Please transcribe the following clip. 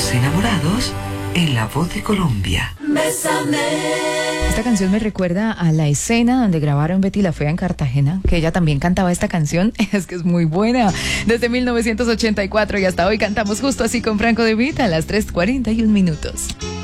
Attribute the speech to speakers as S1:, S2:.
S1: Dos enamorados en la voz de Colombia.
S2: Bésame.
S3: Esta canción me recuerda a la escena donde grabaron Betty la Fea en Cartagena, que ella también cantaba esta canción. Es que es muy buena. Desde 1984 y hasta hoy cantamos justo así con Franco De Vita a las 3:41 minutos.